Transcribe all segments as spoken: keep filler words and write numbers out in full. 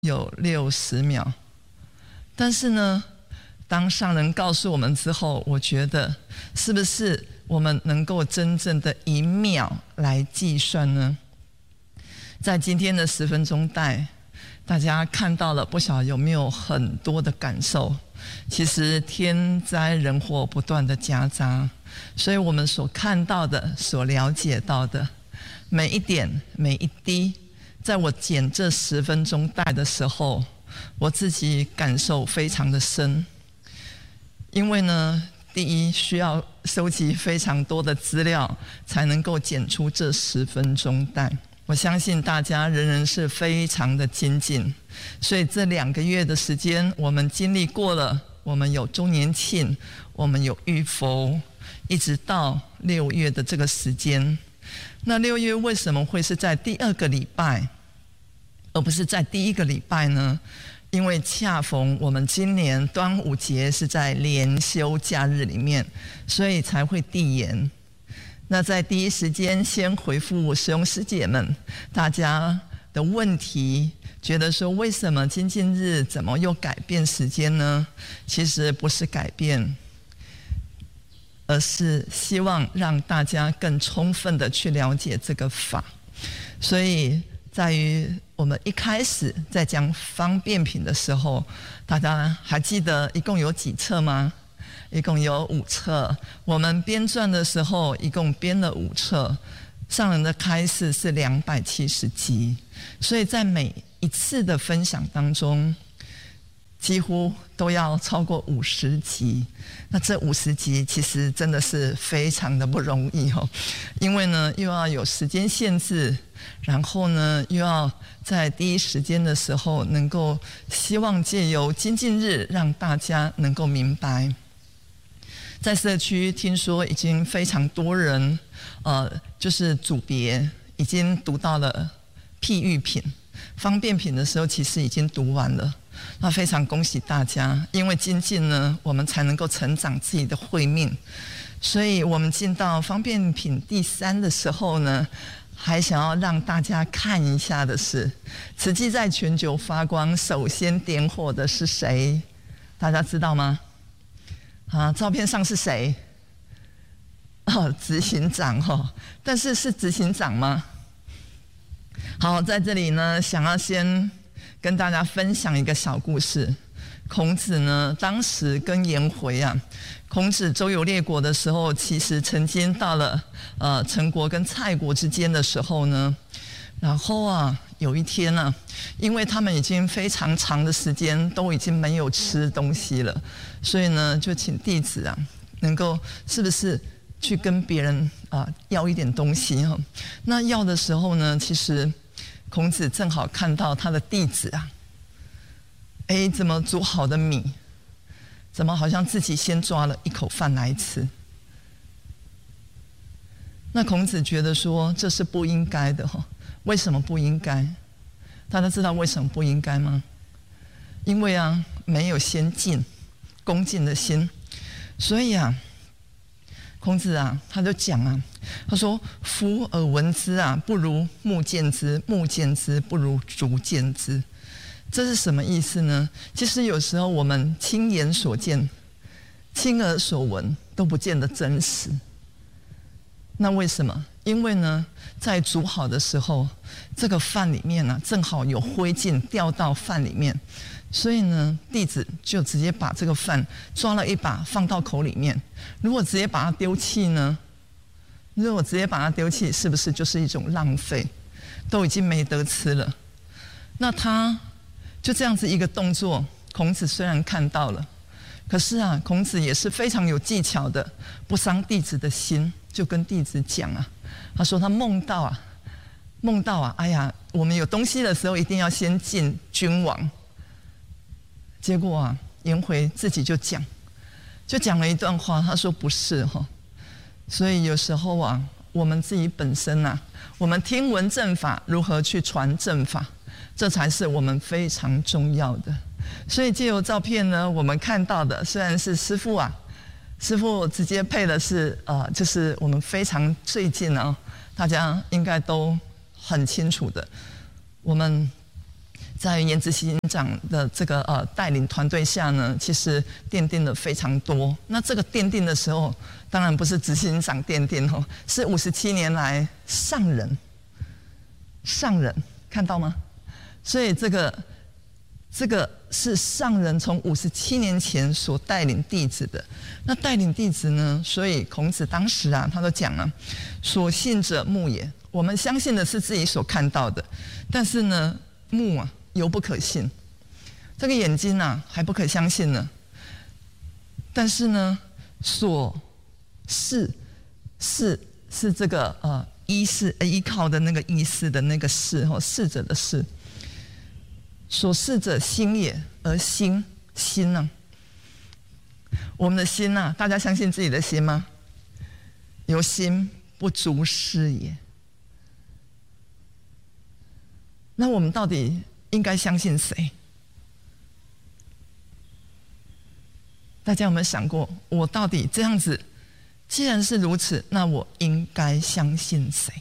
有六十秒。但是呢，当上人告诉我们之后，我觉得是不是我们能够真正的以秒来计算呢？在今天的十分钟带，大家看到了不晓得有没有很多的感受？其实天灾人祸不断的夹杂，所以我们所看到的、所了解到的每一点、每一滴，在我剪这十分钟带的时候，我自己感受非常的深。因为呢，第一需要收集非常多的资料，才能够剪出这十分钟带。我相信大家人人是非常的精进，所以这两个月的时间，我们经历过了，我们有周年庆，我们有浴佛，一直到六月的这个时间。那六月为什么会是在第二个礼拜，而不是在第一个礼拜呢？因为恰逢我们今年端午节是在连休假日里面，所以才会递延。那在第一时间先回复师兄师姐们大家的问题，觉得说为什么精进日怎么又改变时间呢？其实不是改变，而是希望让大家更充分的去了解这个法。所以在于我们一开始在讲方便品的时候，大家还记得一共有几册吗？一共有五册。我们编撰的时候一共编了五册，上人的开示是两百七十集，所以在每一次的分享当中，几乎都要超过五十集。那这五十集其实真的是非常的不容易哦，因为呢又要有时间限制，然后呢又要在第一时间的时候能够希望借由精进日让大家能够明白。在社区听说已经非常多人呃，就是组别已经读到了譬喻品，方便品的时候其实已经读完了。那非常恭喜大家，因为精进呢，我们才能够成长自己的慧命。所以我们进到方便品第三的时候呢，还想要让大家看一下的是，慈济在全球发光，首先点火的是谁？大家知道吗？啊，照片上是谁？哦，执行长哦，但是是执行长吗？好，在这里呢，想要先跟大家分享一个小故事。孔子呢，当时跟颜回啊，孔子周游列国的时候，其实曾经到了呃陈国跟蔡国之间的时候呢，然后啊，有一天呢、啊，因为他们已经非常长的时间都已经没有吃东西了，所以呢，就请弟子啊，能够是不是去跟别人啊要一点东西哈？那要的时候呢，其实孔子正好看到他的弟子啊，哎，怎么煮好的米，怎么好像自己先抓了一口饭来吃？那孔子觉得说这是不应该的哈。为什么不应该？大家知道为什么不应该吗？因为啊，没有先敬恭敬的心，所以啊，孔子啊，他就讲啊，他说：“夫耳闻之啊，不如目见之；目见之，不如足见之。”这是什么意思呢？其实有时候我们亲眼所见、亲耳所闻都不见得真实。那为什么？因为呢，在煮好的时候，这个饭里面呢、啊，正好有灰烬掉到饭里面，所以呢，弟子就直接把这个饭抓了一把放到口里面。如果直接把它丢弃呢？如果直接把它丢弃，是不是就是一种浪费？都已经没得吃了。那他就这样子一个动作，孔子虽然看到了，可是啊，孔子也是非常有技巧的，不伤弟子的心，就跟弟子讲啊，他说他梦到啊，梦到啊，哎呀，我们有东西的时候一定要先敬君王。结果啊，颜回自己就讲，就讲了一段话，他说不是哈，所以有时候啊，我们自己本身啊，我们听闻正法，如何去传正法，这才是我们非常重要的。所以借由照片呢，我们看到的虽然是师父啊，师父直接配的是呃，就是我们非常最近啊，大家应该都很清楚的，我们在颜执行长的这个呃带领团队下呢，其实奠定了非常多。那这个奠定的时候，当然不是执行长奠定哦，是五十七年来上人，上人看到吗？所以这个这个是上人从五十七年前所带领弟子的。那带领弟子呢，所以孔子当时啊，他都讲了，所信者目也。我们相信的是自己所看到的，但是呢，目啊犹不可信，这个眼睛啊还不可相信呢。但是呢，所是是是这个呃依是依靠的那个依是的那个是哦，是者的是。所视者心也，而心心呢、啊？我们的心啊，大家相信自己的心吗？有心不足视也。那我们到底应该相信谁？大家有没有想过，我到底这样子？既然是如此，那我应该相信谁？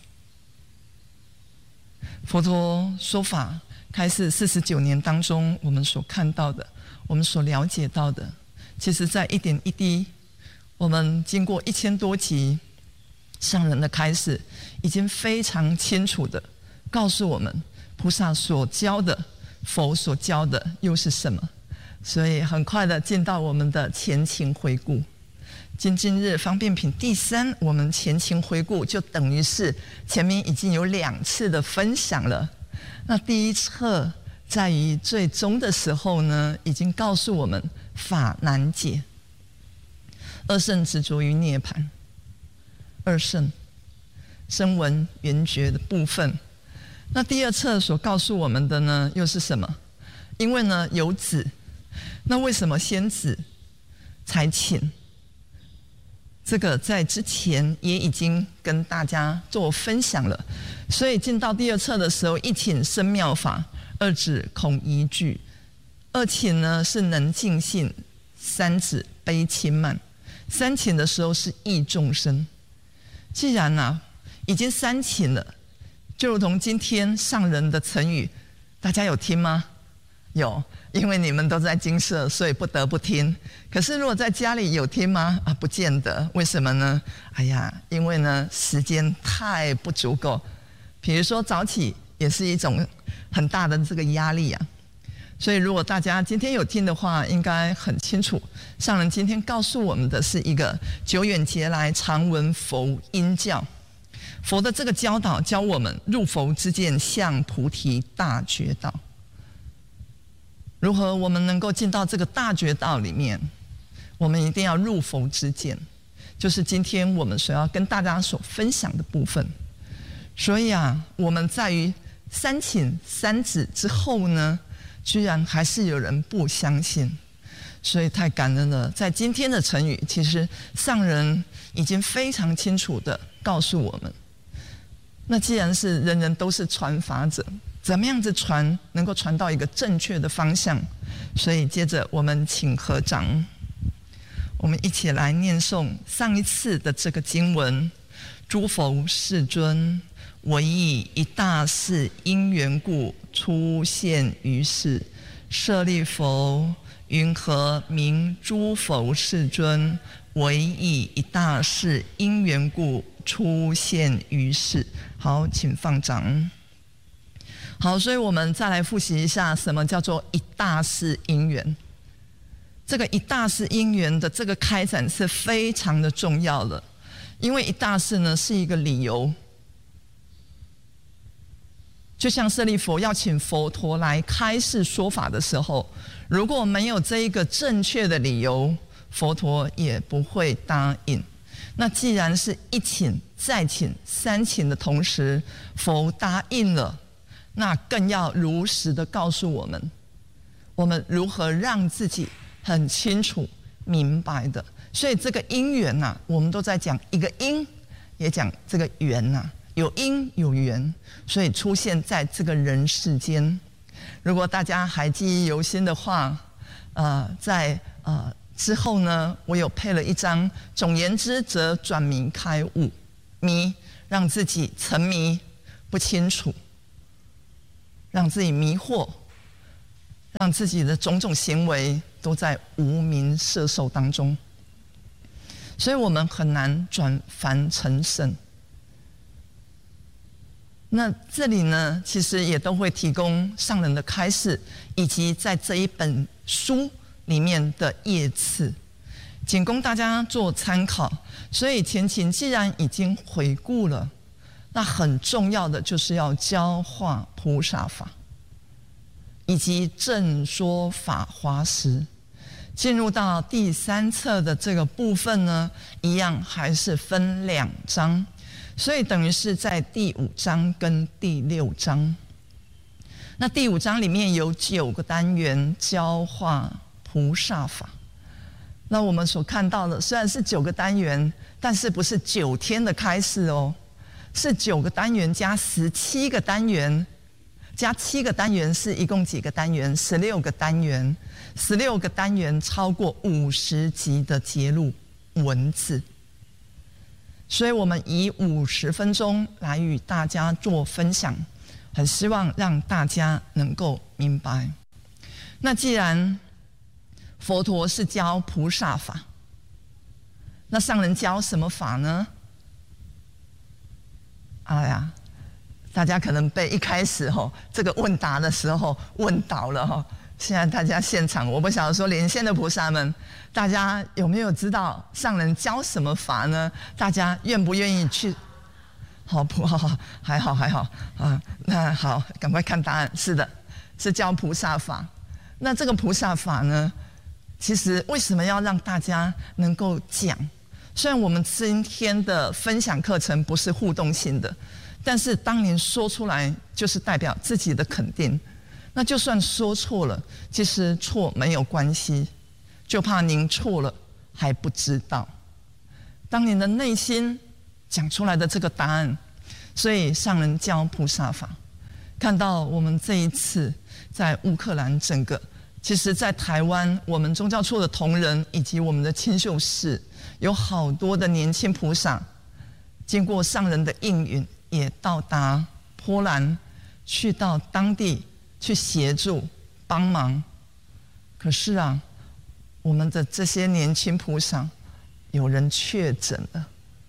佛陀说法开示四十九年当中，我们所看到的，我们所了解到的，其实在一点一滴，我们经过一千多集上人的开示，已经非常清楚的告诉我们，菩萨所教的，佛所教的又是什么。所以很快的进到我们的前情回顾。今今日方便品第三，我们前情回顾就等于是前面已经有两次的分享了。那第一册在于最终的时候呢，已经告诉我们法难解，二圣执着于涅槃，二圣声闻缘觉的部分。那第二册所告诉我们的呢，又是什么？因为呢有子，那为什么先子才请？这个在之前也已经跟大家做分享了，所以进到第二册的时候，一请生妙法，二指恐疑惧。二请呢是能尽性，三指悲轻慢。三请的时候是益众生。既然啊已经三请了，就如同今天上人的成语，大家有听吗？有，因为你们都在精舍，所以不得不听。可是如果在家里有听吗？啊，不见得。为什么呢？哎呀，因为呢时间太不足够。比如说早起也是一种很大的这个压力啊。所以如果大家今天有听的话，应该很清楚，上人今天告诉我们的是一个久远劫来常闻佛音教。佛的这个教导教我们入佛之见，向菩提大觉道。如何我们能够进到这个大觉道里面？我们一定要入佛之见，就是今天我们所要跟大家所分享的部分。所以啊，我们在于三请三指之后呢，居然还是有人不相信，所以太感恩了。在今天的成语，其实上人已经非常清楚的告诉我们，那既然是人人都是传法者，怎么样子传能够传到一个正确的方向？所以接着我们请合掌，我们一起来念诵上一次的这个经文：诸佛世尊，唯以一大事因缘故出现于世。舍利弗，云何名诸佛世尊？唯以一大事因缘故出现于世。好，请放掌。好，所以我们再来复习一下，什么叫做一大事因缘？这个一大事因缘的这个开展是非常的重要的，因为一大事呢是一个理由。就像舍利弗要请佛陀来开示说法的时候，如果没有这一个正确的理由，佛陀也不会答应。那既然是一请再请三请的同时，佛答应了，那更要如实的告诉我们，我们如何让自己很清楚明白的。所以这个因缘呐、啊，我们都在讲一个因，也讲这个缘呐、啊，有因有缘，所以出现在这个人世间。如果大家还记忆犹新的话，呃，在呃之后呢，我有配了一张，总言之则转迷开悟，迷让自己沉迷不清楚，让自己迷惑让自己的种种行为都在无名摄受当中，所以我们很难转凡成圣。那这里呢，其实也都会提供上人的开示，以及在这一本书里面的页次，仅供大家做参考。所以前情既然已经回顾了，那很重要的就是要教化菩萨法，以及正说法华时。进入到第三册的这个部分呢，一样还是分两章，所以等于是在第五章跟第六章。那第五章里面有九个单元教化菩萨法。那我们所看到的虽然是九个单元，但是不是九天的开示哦，是九个单元加十七个单元，加七个单元是一共几个单元？十六个单元，十六个单元超过五十集的节录文字，所以我们以五十分钟来与大家做分享，很希望让大家能够明白。那既然佛陀是教菩萨法，那上人教什么法呢？哎呀，大家可能被一开始吼这个问答的时候问倒了吼。现在大家现场，我不晓得说连线的菩萨们，大家有没有知道上人教什么法呢？大家愿不愿意去？好，菩好好还好还好啊，那好，赶快看答案。是的，是教菩萨法。那这个菩萨法呢，其实为什么要让大家能够讲？虽然我们今天的分享课程不是互动性的，但是当您说出来，就是代表自己的肯定。那就算说错了，其实错没有关系，就怕您错了还不知道。当您的内心讲出来的这个答案，所以上人教菩萨法。看到我们这一次在乌克兰整个，其实在台湾我们宗教处的同仁以及我们的清修士，有好多的年轻菩萨，经过上人的应允，也到达波兰，去到当地去协助帮忙。可是啊，我们的这些年轻菩萨有人确诊了，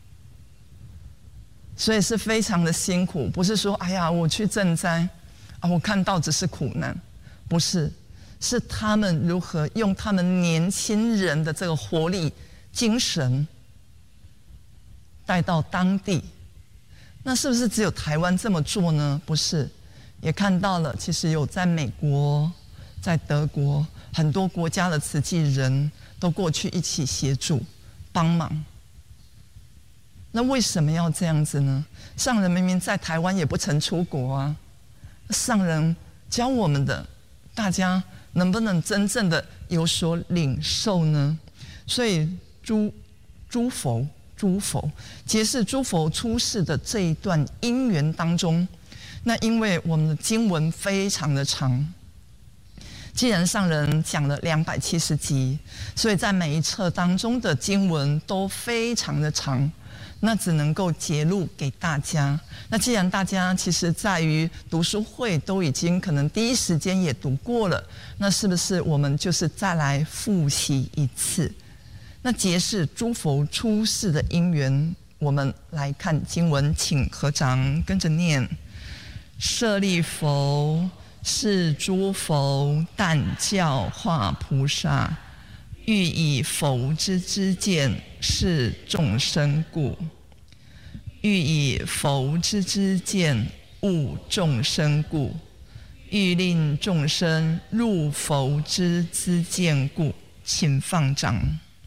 所以是非常的辛苦。不是说哎呀我去赈灾啊，我看到只是苦难，不是，是他们如何用他们年轻人的这个活力精神带到当地。那是不是只有台湾这么做呢？不是，也看到了，其实有在美国、在德国很多国家的慈济人都过去一起协助帮忙。那为什么要这样子呢？上人明明在台湾也不曾出国啊，上人教我们的，大家能不能真正的有所领受呢？所以诸诸佛诸佛揭示诸佛出世的这一段因缘当中，那因为我们的经文非常的长，既然上人讲了两百七十集，所以在每一册当中的经文都非常的长，那只能够揭露给大家。那既然大家其实在于读书会都已经可能第一时间也读过了，那是不是我们就是再来复习一次？那揭示诸佛出世的因缘，我们来看经文，请合掌跟着念：舍利弗，是诸佛但教化菩萨，欲以佛之知见示众生故；欲以佛之知见悟众生故；欲令众生入佛之知见故。请放掌。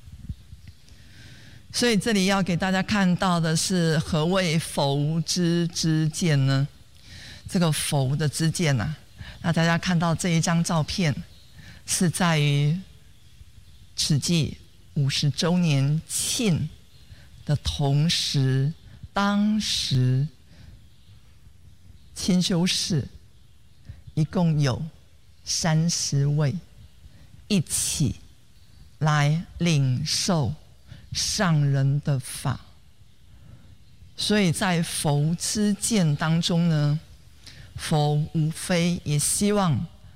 所以这里要给大家看到的是，何谓佛之知见呢？这个佛的知见啊，那大家看到这一张照片，是在于慈济五十周年庆的同时，当时清修士一共有三十位一起来领受上人的法。所以在佛之见当中呢，佛无非也希望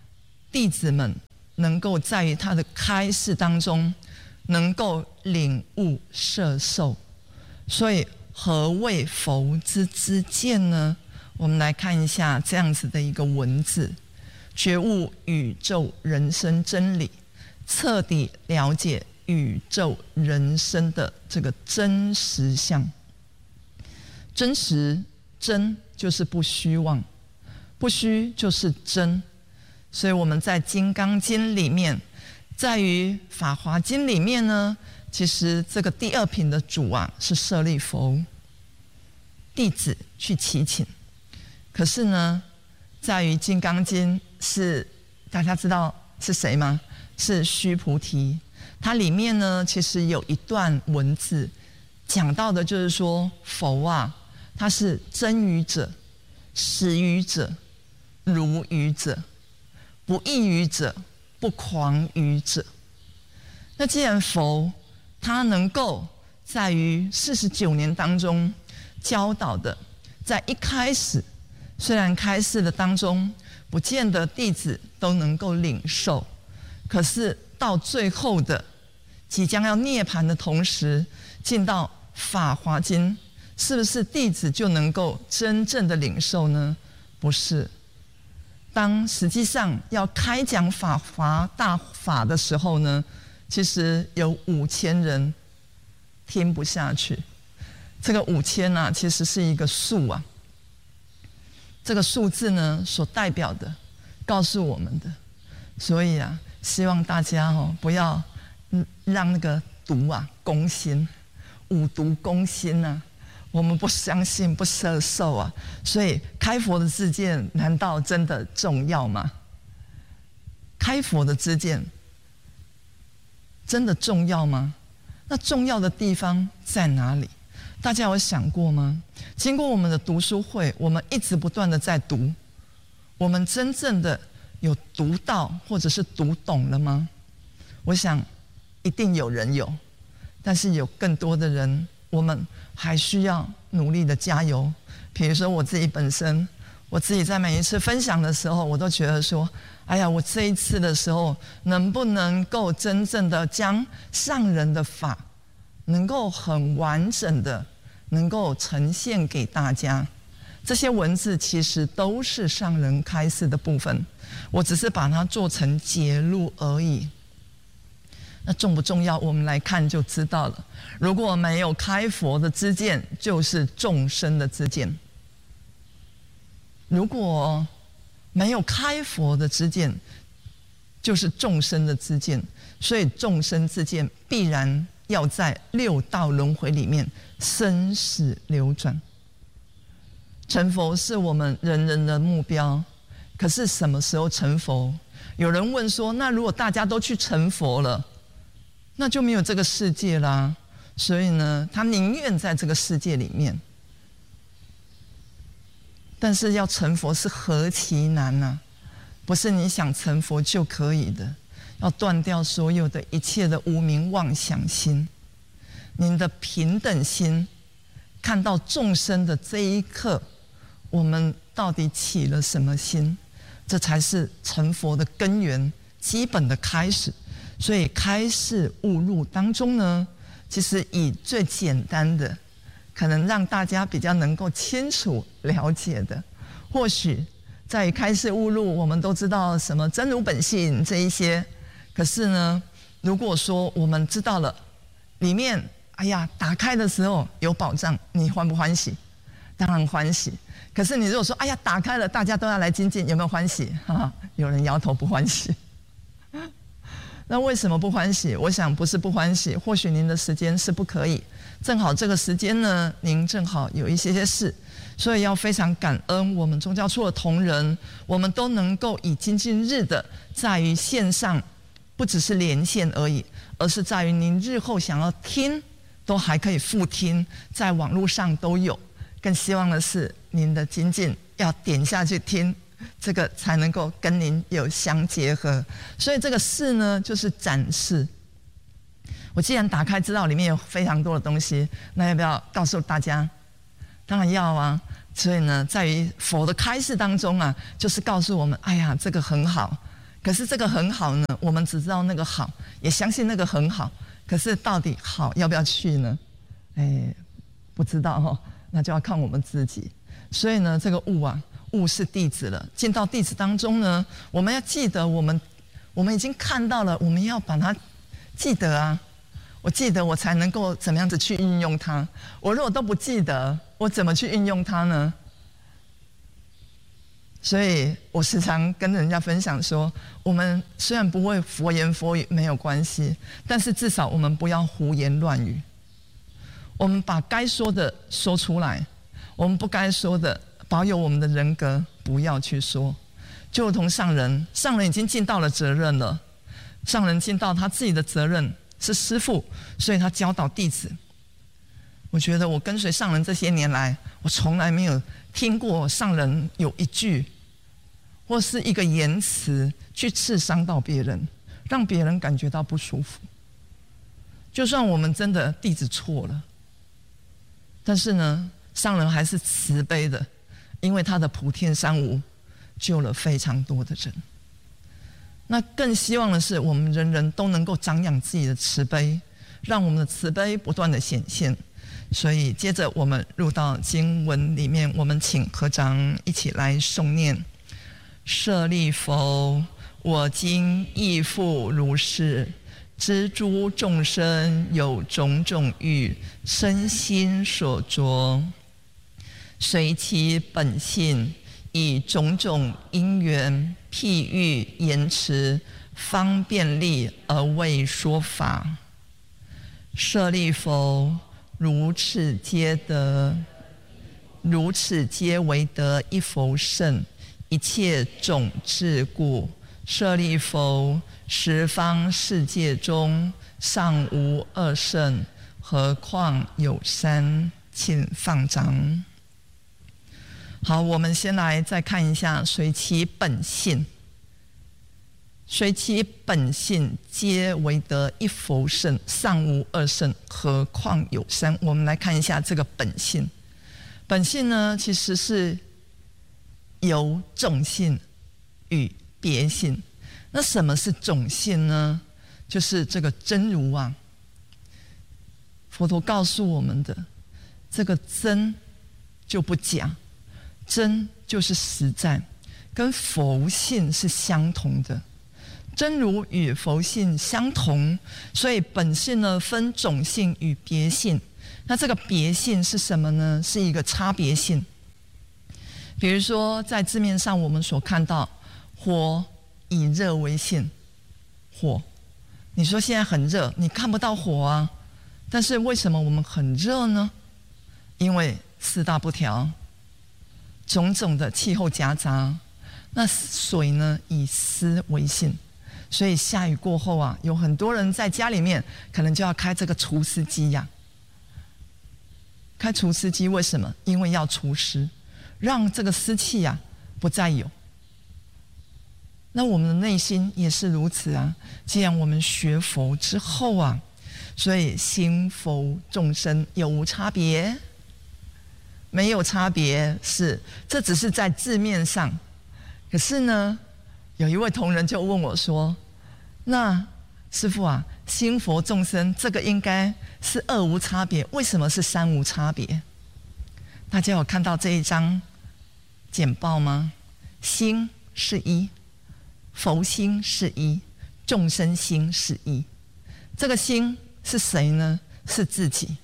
弟子们能够在于他的开示当中，能够领悟摄受。所以何谓佛之知见呢？我们来看一下这样子的一个文字：觉悟宇宙人生真理，彻底了解宇宙人生的这个真实相。真实，真就是不虚妄，不虚就是真。所以我们在《金刚经》里面，在于《法华经》里面呢，其实这个第二品的主啊是舍利弗，弟子去祈请。可是呢，在于《金刚经》是大家知道是谁吗？是须菩提。它里面呢，其实有一段文字讲到的就是说，佛啊，他是真语者、实语者、如语者、不异语者、不诳语者。那既然佛他能够在于四十九年当中教导的，在一开始虽然开示的当中不见得弟子都能够领受，可是到最后的即将要涅槃的同时，进到法华经，是不是弟子就能够真正的领受呢？不是。当实际上要开讲法华大法的时候呢，其实有五千人听不下去。这个五千啊，其实是一个数啊。这个数字呢，所代表的，告诉我们的。所以啊，希望大家哦，不要让那个毒啊攻心，五毒攻心啊。我们不相信，不摄受啊。所以开佛的知见，难道真的重要吗？开佛的知见真的重要吗？那重要的地方在哪里？大家有想过吗？经过我们的读书会，我们一直不断的在读，我们真正的有读到或者是读懂了吗？我想一定有人有，但是有更多的人，我们还需要努力的加油。比如说我自己本身，我自己在每一次分享的时候，我都觉得说，哎呀，我这一次的时候能不能够真正的将上人的法能够很完整的能够呈现给大家。这些文字其实都是上人开示的部分，我只是把它做成节录而已。那重不重要？我们来看就知道了。如果没有开佛的知见，就是众生的知见；如果没有开佛的知见，就是众生的知见。所以众生知见必然要在六道轮回里面生死流转。成佛是我们人人的目标，可是什么时候成佛？有人问说，那如果大家都去成佛了，那就没有这个世界啦。所以呢，他宁愿在这个世界里面。但是要成佛是何其难啊，不是你想成佛就可以的。要断掉所有的一切的无明妄想心，您的平等心，看到众生的这一刻，我们到底起了什么心？这才是成佛的根源，基本的开始。所以开示悟入当中呢，其实以最简单的，可能让大家比较能够清楚了解的，或许在开示悟入，我们都知道什么真如本性这一些。可是呢，如果说我们知道了里面，哎呀，打开的时候有宝藏，你欢不欢喜？当然欢喜。可是你如果说，哎呀，打开了，大家都要来精进，有没有欢喜？哈哈，有人摇头不欢喜。那为什么不欢喜？我想不是不欢喜，或许您的时间是不可以，正好这个时间呢，您正好有一些些事，所以要非常感恩我们宗教处的同仁，我们都能够以今今日的在于线上，不只是连线而已，而是在于您日后想要听，都还可以复听，在网络上都有。更希望的是您的精进要点下去听，这个才能够跟您有相结合。所以这个示呢，就是展示。我既然打开知道里面有非常多的东西，那要不要告诉大家？当然要啊。所以呢，在于佛的开示当中啊，就是告诉我们，哎呀，这个很好， 可是这个很好呢，我们只知道那个好，也相信那个很好，可是到底好要不要去呢？哎，不知道哈、哦，那就要看我们自己。所以呢，这个悟啊，悟是弟子了，进到弟子当中呢，我们要记得我们我们已经看到了，我们要把它记得啊。我记得我才能够怎么样子去运用它。我如果都不记得，我怎么去运用它呢？所以我时常跟人家分享说，我们虽然不会佛言佛语没有关系，但是至少我们不要胡言乱语。我们把该说的说出来，我们不该说的保有我们的人格，不要去说。就如同上人，上人已经尽到了责任了，上人尽到他自己的责任，是师父，所以他教导弟子。我觉得我跟随上人这些年来，我从来没有听过上人有一句或是一个言辞去刺伤到别人，让别人感觉到不舒服。就算我们真的弟子错了，但是呢，上人还是慈悲的，因为他的普天三无救了非常多的人。那更希望的是，我们人人都能够长养自己的慈悲，让我们的慈悲不断的显现。所以接着我们入到经文里面，我们请合掌一起来诵念：舍利弗，我今亦复如是，知诸众生有种种欲，身心所着，随其本性，以种种因缘譬喻言辞，方便利而为说法。舍利弗，如此皆得，如此皆为得一佛乘，一切种智故。舍利弗，十方世界中尚无二乘，何况有三？请放掌。好，我们先来再看一下随其本性，随其本性皆为得一佛乘，尚无二乘，何况有三？我们来看一下这个本性。本性呢，其实是由种性与别性。那什么是种性呢？就是这个真如啊。佛陀告诉我们的，这个真就不假，真就是实在，跟佛性是相同的。真如与佛性相同，所以本性呢分种性与别性。那这个别性是什么呢？是一个差别性。比如说在字面上我们所看到，火以热为性，火，你说现在很热，你看不到火啊，但是为什么我们很热呢？因为四大不调，种种的气候夹杂。那水呢以湿为性，所以下雨过后啊，有很多人在家里面可能就要开这个除湿机呀、啊。开除湿机为什么？因为要除湿，让这个湿气呀、啊、不再有。那我们的内心也是如此啊。既然我们学佛之后啊，所以心佛众生有无差别？没有差别，是这只是在字面上。可是呢，有一位同仁就问我说：“那师父啊，心佛众生这个应该是二无差别，为什么是三无差别？”大家有看到这一张简报吗？心是一，佛心是一，众生心是一。这个心是谁呢？是自己。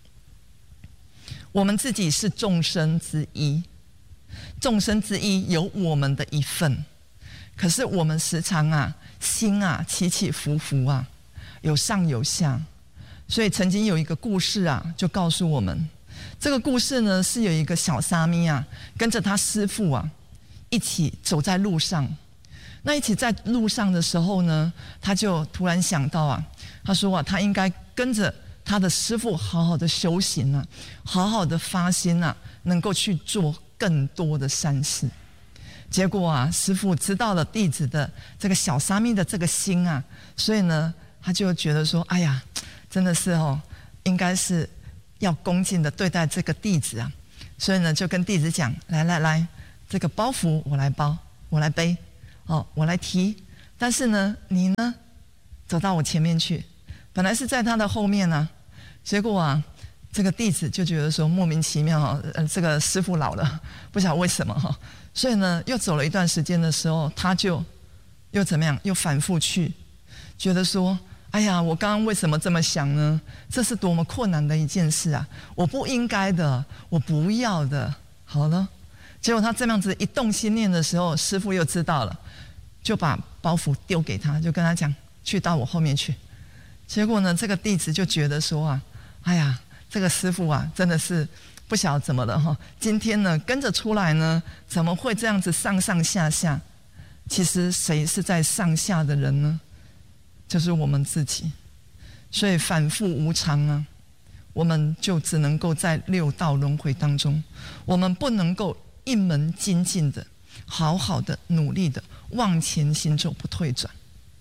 我们自己是众生之一，众生之一有我们的一份。可是我们时常啊，心啊起起伏伏啊，有上有下。所以曾经有一个故事啊，就告诉我们，这个故事呢是有一个小沙弥啊，跟着他师父啊一起走在路上。那一起在路上的时候呢，他就突然想到啊，他说啊，他应该跟着他的师父好好的修行啊，好好的发心啊，能够去做更多的善事。结果啊，师父知道了弟子的这个小沙弥的这个心啊，所以呢，他就觉得说，哎呀，真的是哦，应该是要恭敬的对待这个弟子啊。所以呢，就跟弟子讲，来来来，这个包袱我来包，我来背，哦，我来提。 但是呢，你呢，走到我前面去，本来是在他的后面啊，结果啊，这个弟子就觉得说莫名其妙哈，呃，这个师父老了，不晓得为什么哈，所以呢，又走了一段时间的时候，他就又怎么样，又反复去，觉得说，哎呀，我刚刚为什么这么想呢？这是多么困难的一件事啊！我不应该的，我不要的。好了，结果他这样子一动心念的时候，师父又知道了，就把包袱丢给他，就跟他讲，去到我后面去。结果呢，这个弟子就觉得说啊，哎呀，这个师父啊，真的是不晓得怎么了哈。今天呢，跟着出来呢，怎么会这样子上上下下？其实谁是在上下的人呢？就是我们自己。所以反复无常啊，我们就只能够在六道轮回当中，我们不能够一门精进的、好好的、努力的往前行走，不退转。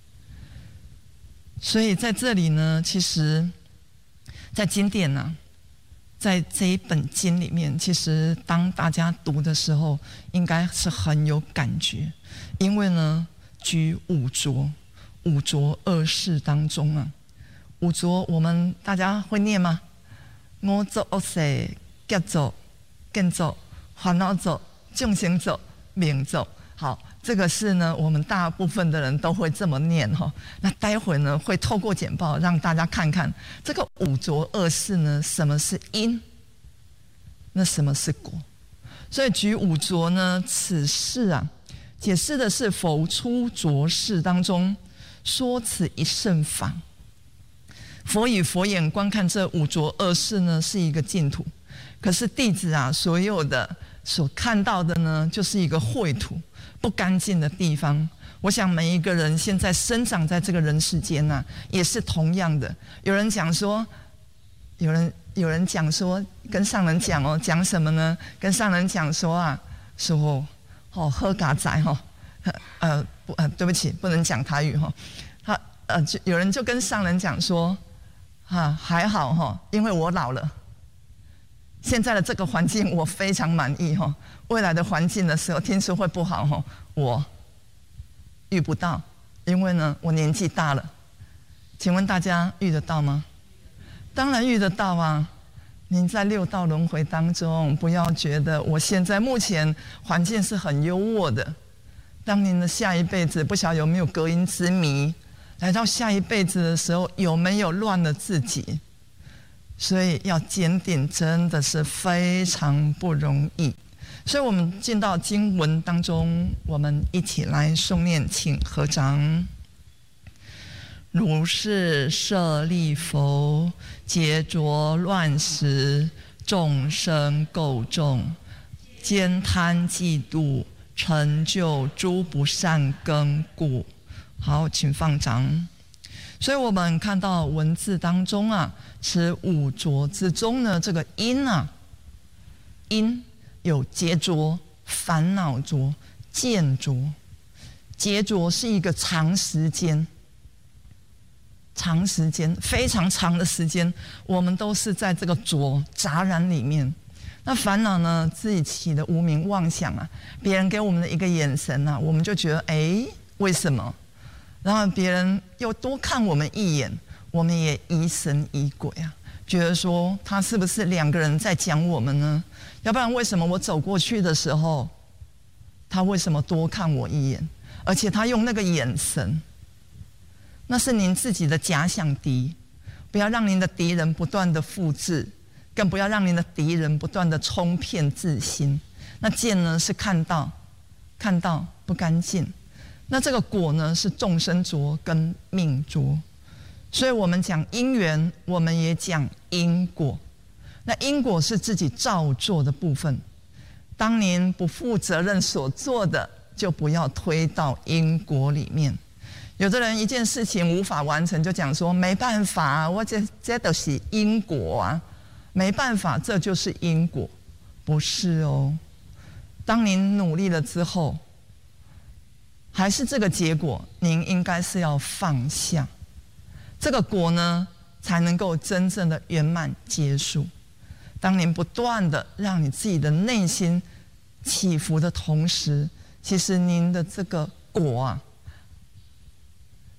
所以在这里呢，其实，在经典呢、啊，在这一本经里面，其实当大家读的时候，应该是很有感觉，因为呢，举五浊，五浊恶世当中啊，五浊我们大家会念吗？五浊恶世，劫浊、见浊、烦恼浊、众生浊、命浊。好，这个是呢，我们大部分的人都会这么念哈。那待会呢，会透过简报让大家看看这个五浊恶世呢，什么是因，那什么是果。所以举五浊呢，此事啊，解释的是佛出浊世当中说此一圣法。佛以佛眼观看这五浊恶世呢，是一个净土。可是弟子啊，所有的所看到的呢，就是一个秽土。不干净的地方。我想每一个人现在生长在这个人世间啊，也是同样的。有人讲说，有人有人讲说，跟上人讲哦，讲什么呢？跟上人讲说啊，说哦喝嘎仔哈，呃不呃对不起，不能讲台语哈。他呃就有人就跟上人讲说，啊还好哈，因为我老了。现在的这个环境我非常满意哈，未来的环境的时候听说会不好哈，我遇不到，因为呢我年纪大了。请问大家遇得到吗？当然遇得到啊！您在六道轮回当中，不要觉得我现在目前环境是很优渥的，当您的下一辈子不晓得有没有隔音之谜，来到下一辈子的时候有没有乱了自己？所以要检点真的是非常不容易。所以我们进到经文当中，我们一起来诵念，请合掌。如是舍利弗，劫浊乱时，众生垢众，兼贪嫉妒，成就诸不善根故。好，请放掌。所以我们看到文字当中啊，此五浊之中呢，这个因啊，因有劫浊、烦恼浊、见浊。劫浊是一个长时间，长时间非常长的时间，我们都是在这个浊杂染里面。那烦恼呢，自己起的无明妄想啊，别人给我们的一个眼神啊，我们就觉得哎，为什么？然后别人又多看我们一眼，我们也疑神疑鬼啊，觉得说他是不是两个人在讲我们呢？要不然为什么我走过去的时候，他为什么多看我一眼？而且他用那个眼神，那是您自己的假想敌，不要让您的敌人不断的复制，更不要让您的敌人不断的冲骗自心。那见呢是看到，看到不干净。那这个果呢，是众生浊跟命浊，所以我们讲因缘，我们也讲因果。那因果是自己照做的部分，当您不负责任所做的，就不要推到因果里面。有的人一件事情无法完成，就讲说没办法，我这这都是因果啊，没办法，这就是因果，不是哦。当您努力了之后，还是这个结果，您应该是要放下，这个果呢，才能够真正的圆满结束。当您不断的让你自己的内心起伏的同时，其实您的这个果啊，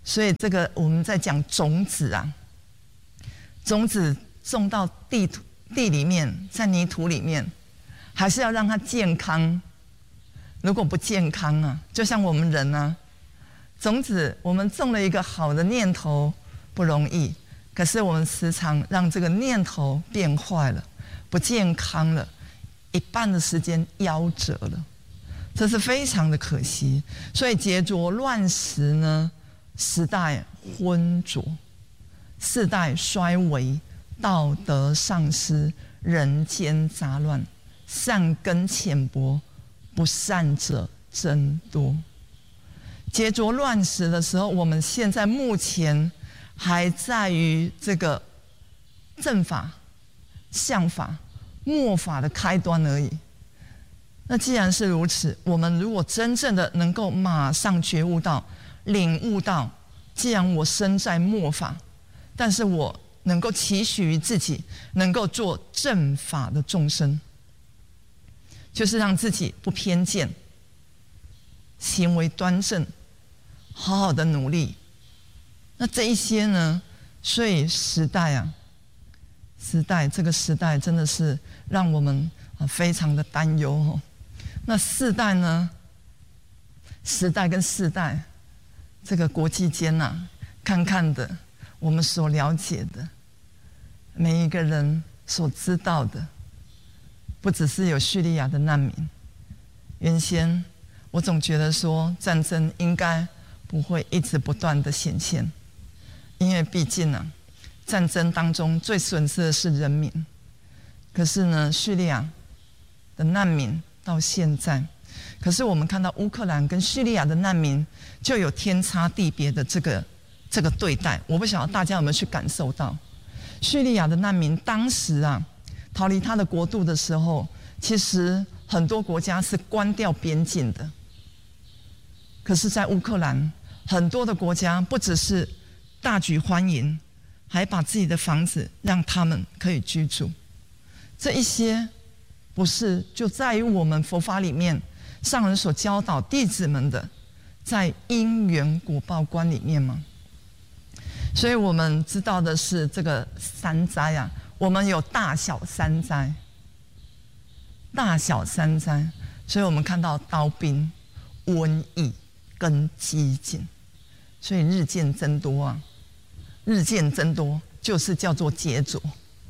所以这个我们在讲种子啊，种子种到地土地里面，在泥土里面，还是要让它健康。如果不健康啊，就像我们人啊，种子我们种了一个好的念头不容易，可是我们时常让这个念头变坏了，不健康了，一半的时间夭折了，这是非常的可惜。所以桀黜乱时呢，时代昏浊，世代衰微，道德丧失，人间杂乱，善根浅薄，不善者增多。桀黜乱时的时候，我们现在目前还在于这个正法、相法、末法的开端而已。那既然是如此，我们如果真正的能够马上觉悟到、领悟到，既然我身在末法，但是我能够期许于自己能够做正法的众生，就是让自己不偏见，行为端正，好好的努力。那这一些呢，所以时代啊，时代这个时代真的是让我们啊非常的担忧哦。那世代呢，时代跟世代，这个国际间呐、啊，看看的，我们所了解的，每一个人所知道的，不只是有叙利亚的难民。原先我总觉得说战争应该不会一直不断的显现，因为毕竟啊，战争当中最损失的是人民。可是呢，叙利亚的难民到现在，可是我们看到乌克兰跟叙利亚的难民就有天差地别的这个这个对待。我不晓得大家有没有去感受到，叙利亚的难民当时啊逃离他的国度的时候，其实很多国家是关掉边境的。可是在乌克兰，很多的国家不只是大举欢迎，还把自己的房子让他们可以居住。这一些不是就在于我们佛法里面上人所教导弟子们的，在因缘果报观里面吗？所以我们知道的是这个三灾啊，我们有大小三灾，大小三灾，所以我们看到刀兵、瘟疫跟饥馑，所以日渐增多啊，日渐增多就是叫做桀黜。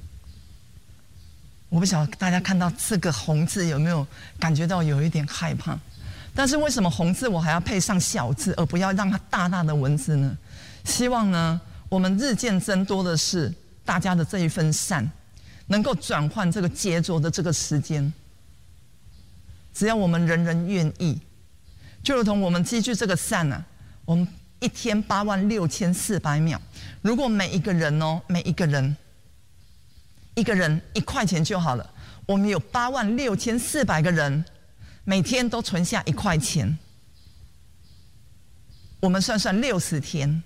我不晓得大家看到这个红字有没有感觉到有一点害怕？但是为什么红字我还要配上小字，而不要让它大大的文字呢？希望呢，我们日渐增多的是大家的这一份善，能够转换这个桀黜的这个时间。只要我们人人愿意，就如同我们积聚这个善啊，我们一天八万六千四百秒，如果每一个人哦，每一个人。一个人一块钱就好了。我们有八万六千四百个人，每天都存下一块钱。我们算算六十天，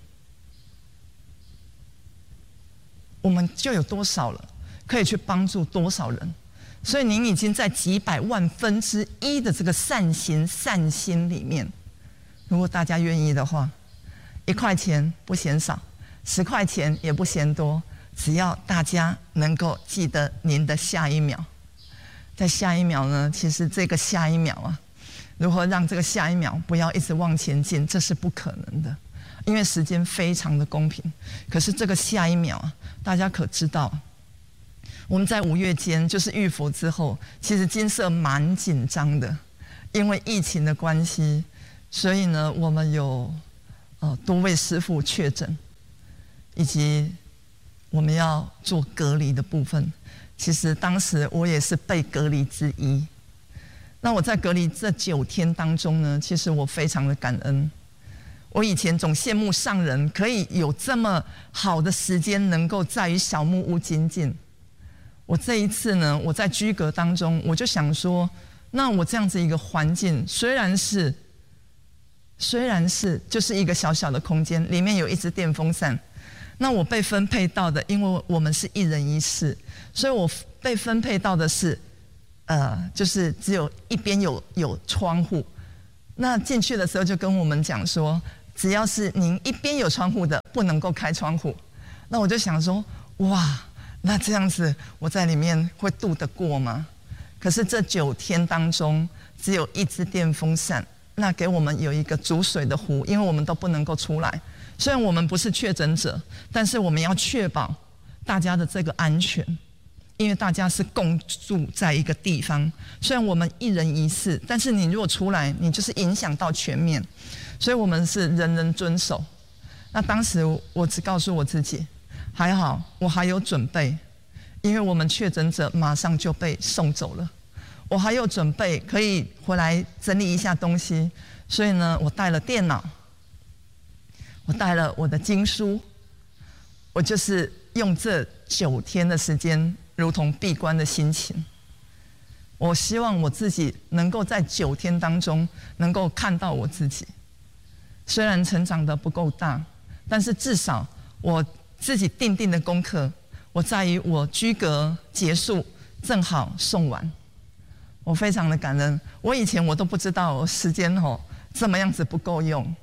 我们就有多少了？可以去帮助多少人？所以您已经在几百万分之一的这个善行善心里面，如果大家愿意的话，一块钱不嫌少，十块钱也不嫌多。只要大家能够记得您的下一秒，在下一秒呢，其实这个下一秒啊，如何让这个下一秒不要一直往前进，这是不可能的，因为时间非常的公平。可是这个下一秒啊，大家可知道，我们在五月间就是浴佛之后，其实金色蛮紧张的，因为疫情的关系，所以呢，我们有呃多位师父确诊，以及我们要做隔离的部分。其实当时我也是被隔离之一。那我在隔离这九天当中呢，其实我非常的感恩。我以前总羡慕上人可以有这么好的时间，能够在于小木屋精进。我这一次呢，我在居隔当中，我就想说，那我这样子一个环境，虽然是虽然是就是一个小小的空间，里面有一只电风扇。那我被分配到的，因为我们是一人一室，所以我被分配到的是，呃，就是只有一边有有窗户。那进去的时候就跟我们讲说， 只要是您一边有窗户的，不能够开窗户。那我就想说，哇，那这样子我在里面会度得过吗？可是这九天当中，只有一只电风扇，那给我们有一个煮水的壶，因为我们都不能够出来。虽然我们不是确诊者，但是我们要确保大家的这个安全，因为大家是共住在一个地方。虽然我们一人一室，但是你如果出来，你就是影响到全面。所以我们是人人遵守。那当时我只告诉我自己，还好我还有准备，因为我们确诊者马上就被送走了，我还有准备可以回来整理一下东西。所以呢，我带了电脑，我带了我的经书，我就是用这九天的时间，如同闭关的心情。我希望我自己能够在九天当中，能够看到我自己。虽然成长得不够大，但是至少我自己定定的功课，我在于我居隔结束正好送完。我非常的感恩，我以前我都不知道我时间哦这么样子不够用。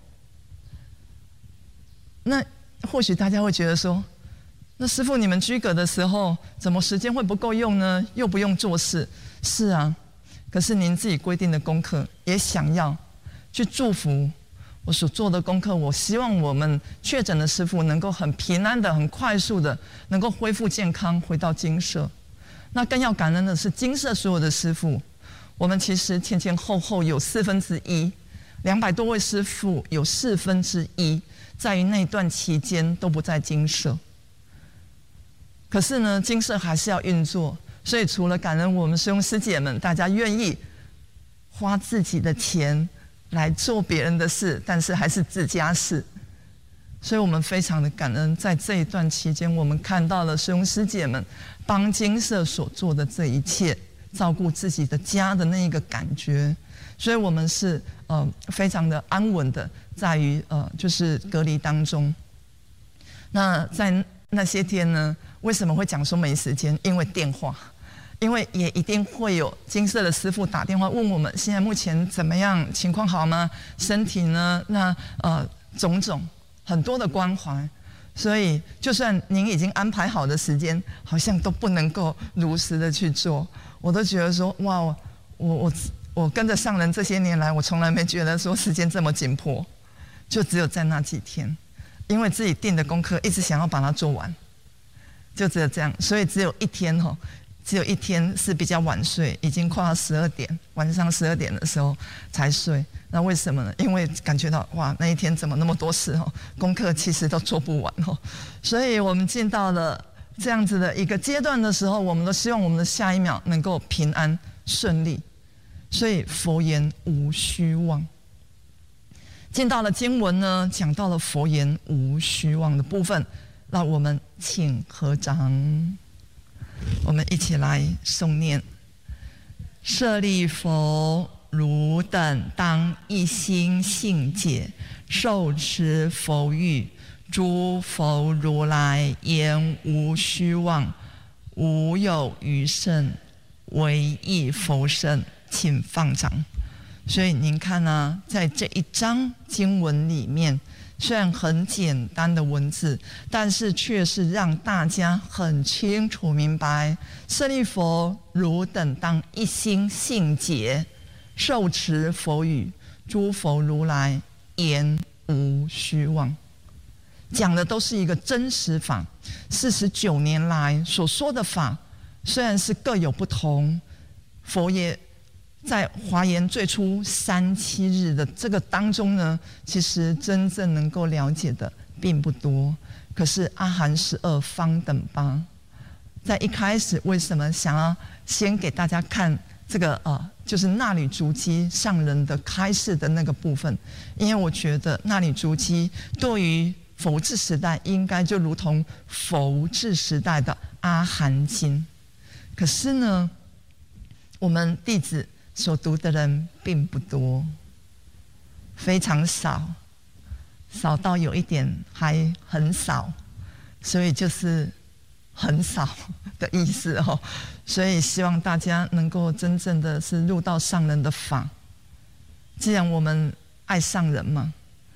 那或许大家会觉得说，那师父你们居隔的时候，怎么时间会不够用呢？又不用做事。是啊，可是您自己规定的功课，也想要去祝福我所做的功课。我希望我们确诊的师父能够很平安的、很快速的，能够恢复健康，回到精舍。那更要感恩的是精舍所有的师父，我们其实前前后后有四分之一，两百多位师父有四分之一，在于那段期间都不在精舍。可是呢，精舍还是要运作，所以除了感恩我们师兄师姐们，大家愿意花自己的钱来做别人的事，但是还是自家事，所以我们非常的感恩。在这一段期间，我们看到了师兄师姐们帮精舍所做的这一切，照顾自己的家的那一个感觉，所以我们是呃非常的安稳的，在于呃就是隔离当中。那在那些天呢，为什么会讲说没时间？因为电话。因为也一定会有精舍的师父打电话问我们现在目前怎么样，情况好吗？身体呢？那呃种种很多的关怀，所以就算您已经安排好的时间，好像都不能够如实的去做。我都觉得说，哇，我我我跟着上人这些年来，我从来没觉得说时间这么紧迫，就只有在那几天，因为自己定的功课一直想要把它做完，就只有这样，所以只有一天吼。只有一天是比较晚睡，已经快要十二点，晚上十二点的时候才睡。那为什么呢？因为感觉到哇，那一天怎么那么多事哦，功课其实都做不完哦。所以我们进到了这样子的一个阶段的时候，我们都希望我们的下一秒能够平安顺利。所以佛言无虚妄。进到了经文呢，讲到了佛言无虚妄的部分，那我们请合掌。我们一起来诵念：舍利弗，汝等当一心信解，受持佛语。诸佛如来言无虚妄，无有余圣，唯一佛圣。请放掌。所以您看啊，在这一章经文里面，虽然很简单的文字，但是却是让大家很清楚明白：舍利弗，汝等当一心信解，受持佛语。诸佛如来言无虚妄。讲的都是一个真实法。四十九年来所说的法，虽然是各有不同，佛也在华严最初三七日的这个当中呢，其实真正能够了解的并不多。可是阿含十二方等八，在一开始为什么想要先给大家看这个呃，就是那履足迹上人的开示的那个部分？因为我觉得那履足迹对于佛治时代，应该就如同佛治时代的阿含经。可是呢，我们弟子所读的人并不多，非常少，少到有一点还很少，所以就是很少的意思哦。所以希望大家能够真正的是入到上人的法。既然我们爱上人嘛，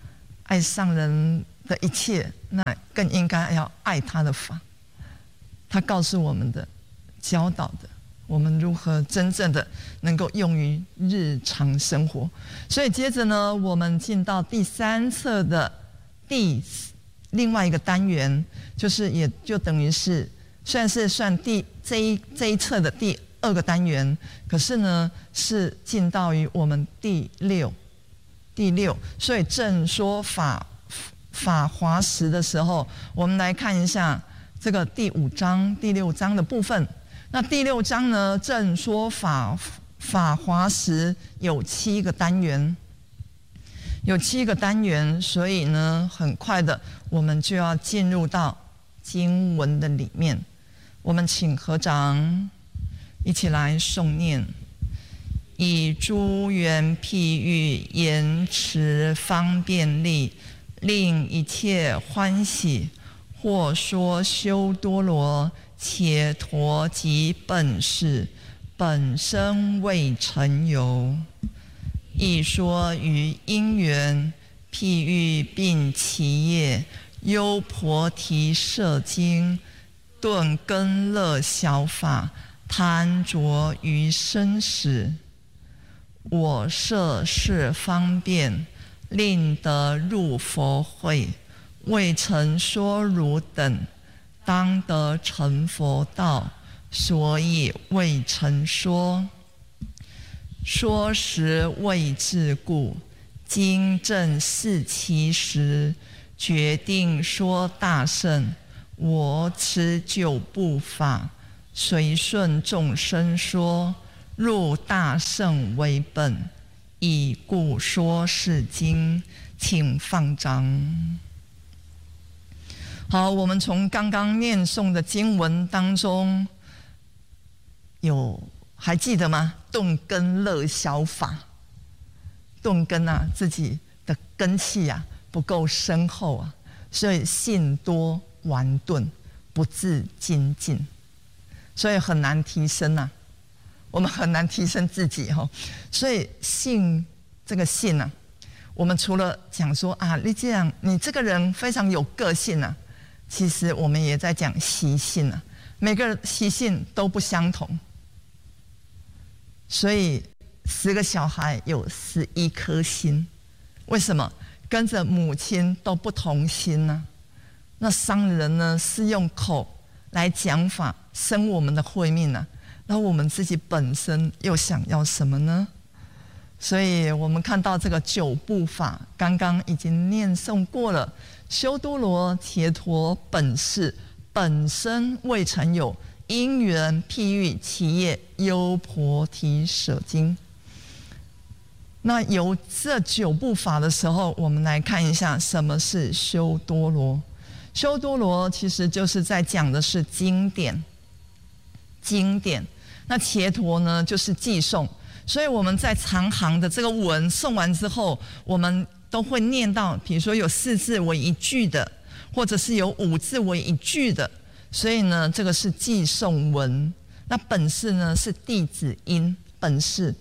爱上人的一切，那更应该要爱他的法。他告诉我们的，教导的，我们如何真正的能够用于日常生活。所以接着呢，我们进到第三册的第另外一个单元，就是也就等于是虽然是算第这一这一册的第二个单元，可是呢是进到于我们第六第六，所以正说法法华时的时候，我们来看一下这个第五章第六章的部分。那第六章呢，正说法法华时有七个单元，有七个单元，所以呢，很快的我们就要进入到经文的里面。我们请合掌一起来诵念：以诸缘譬喻言辞方便力，令一切欢喜。或说修多罗伽陀及本事，本身未成有。亦说于因缘譬喻并其业，优婆提舍经，顿根乐小法，贪着于生死。我设是方便，令得入佛会。未曾说汝等，当得成佛道，所以未曾说。说时未至故，今正是其时，决定说大乘。我此九部法，随顺众生说，入大乘为本，以故说是经。请放掌。好，我们从刚刚念诵的经文当中，有还记得吗？顿根乐小法，顿根啊，自己的根气啊不够深厚啊，所以信多顽钝，不自精进，所以很难提升啊。我们很难提升自己哈、哦，所以信这个信啊，我们除了讲说啊，你这样，你这个人非常有个性啊。其实我们也在讲习性啊，每个习性都不相同，所以十个小孩有十一颗心，为什么？跟着母亲都不同心呢、啊？那商人呢是用口来讲法生我们的慧命啊，那我们自己本身又想要什么呢？所以我们看到这个九部法，刚刚已经念诵过了。修多罗伽陀本事，本身未曾有，因缘譬喻其业，优婆提舍经。那由这九部法的时候，我们来看一下什么是修多罗。修多罗其实就是在讲的是经典，经典。那伽陀呢，就是记诵。所以我们在长行的这个文诵完之后，我们都会念到，比如说有四字为一句的，或者是有五字为一句的。所以呢，这个是记诵文。那本事呢，是弟子音本事。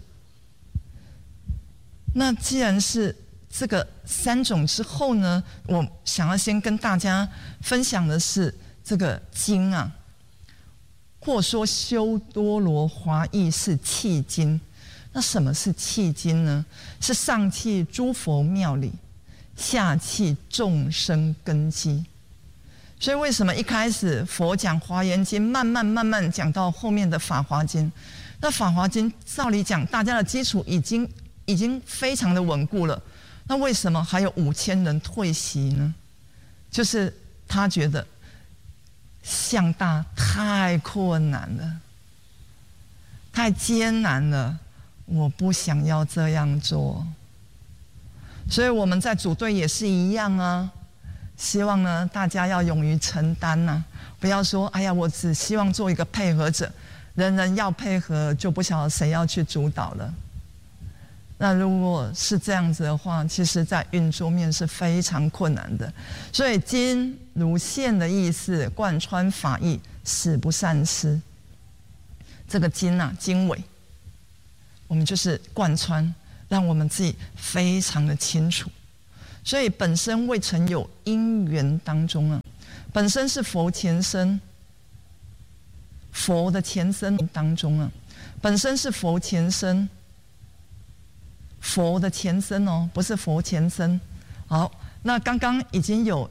那既然是这个三种之后呢，我想要先跟大家分享的是这个经啊，或说修多罗华义是契经。那什么是契经呢？是上契诸佛妙理，下契众生根基。所以为什么一开始佛讲华严经，慢慢慢慢讲到后面的法华经？那法华经照理讲，大家的基础已经已经非常的稳固了，那为什么还有五千人退席呢？就是他觉得向大太困难了，太艰难了。我不想要这样做，所以我们在组队也是一样啊。希望呢，大家要勇于承担呐、啊，不要说哎呀，我只希望做一个配合者，人人要配合，就不晓得谁要去主导了。那如果是这样子的话，其实在运作面是非常困难的。所以经如线的意思，贯穿法义，使不散失。这个经啊，经纬。我们就是贯穿，让我们自己非常的清楚。 所以本身未曾有因缘当中啊，本身是佛前身，佛的前身当中啊，本身是佛前身，佛的前身哦，不是佛前身。好，那刚刚已经有